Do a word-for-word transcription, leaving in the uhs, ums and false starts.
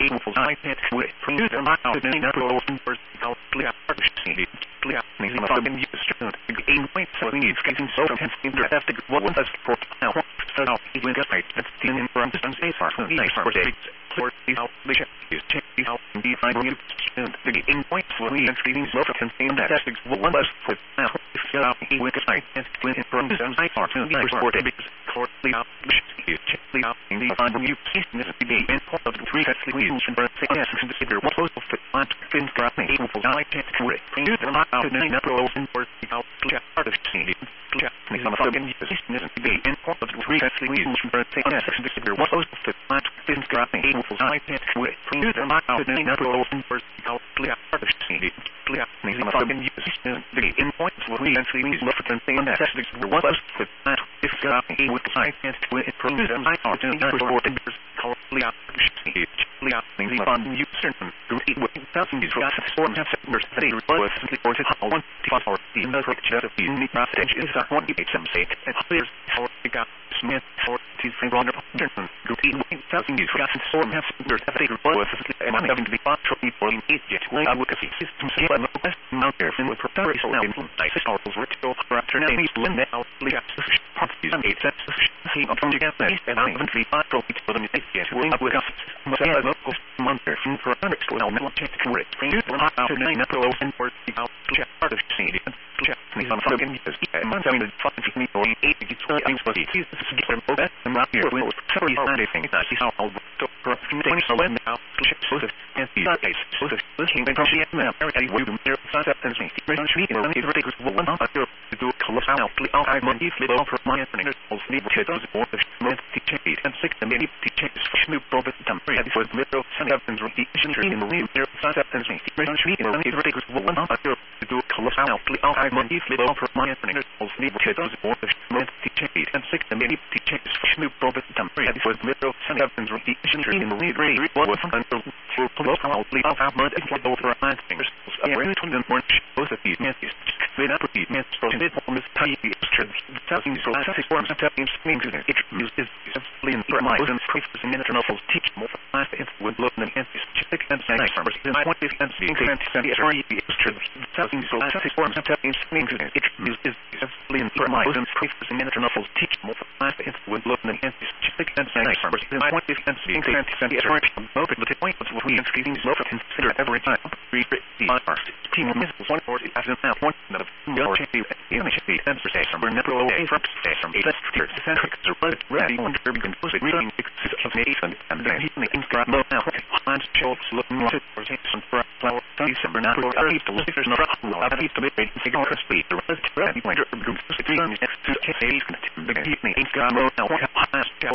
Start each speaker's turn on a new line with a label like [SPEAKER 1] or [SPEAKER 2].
[SPEAKER 1] meaningful I can't wait for you to my out in a row and first I'll play out the city. Play out me some of them used to the game point so we need getting so intense in the after what was us for now. So now he went up right that's the in from distance space for nice for days. For the out the check is check the out and be fine you the game point so we are treating so contain that that's what was for now. If you out he went up right and went from distance space for nice for days. For the out check the out and be fine you this is the game point of the three actually we should say yes and consider what was the font fins grab me equal I can't quit you to my out in a row and first out clear part of city clear me some fucking this is the game point of the three actually we should say yes and consider what was the font fins grab me equal I can't quit you to my out in a row and first out clear part of city clear me some fucking this is the game point of the three actually we should say yes and consider what was the font fins grab me equal I can't quit you to my out in a row and first out clear Lee out things fun you certain great way thousand years got storm have members they was simply or to one for the infrastructure of the unique message is that one eight some say and clears for the got Smith for his friend Ronald Johnson great way thousand years got storm have members they was simply and I'm having to be fought for people in Egypt I would see systems here and the best amount there in with preparation so now in nice historical ritual for after now he's been now Lee got parties and eight sets see on from together and I haven't be fought for them in Egypt we up with us local monster for a next level no check to it you will not out nine up low and for the out check part of city check me some fucking yes and I'm telling the fucking me or eight gets what I'm supposed to this is different for that and right here will sorry for anything that is how I'll to for things so when now check so that and the case so that this thing from the America will be there and me the street and it's ridiculous one up to do close out out I want you to for my friends all need to those for the check and six and maybe check new profit temporary for middle and happens with the issue in the real there and me the street and it's ridiculous one up to do close out out I want you to for my friends all need to those for the check and six and maybe check new profit temporary for middle and happens with the issue in the real what was until for close out out have mud and over my fingers I really told them more both of these messages they not repeat messages from this form is tiny thousands of classic forms of teams means it is simply in my own preface and internal teach more class with low and specific and nice numbers in my point and being sent to the story thousands of classic forms of teams means it is simply in my own preface and internal teach more class with low and specific and nice numbers in my point and being sent to the story both of the point of what we increasing slow consider every time we the first team missiles one forty as in now one of the change the initiative and station we're never away from station eight tier centric is ready under begin pushing reading six of nation and then he in grab low now and shows looking at for station for flower December now or at least the listeners not at least the big signal speed the rest ready when you're going to see next to case the evening grab low now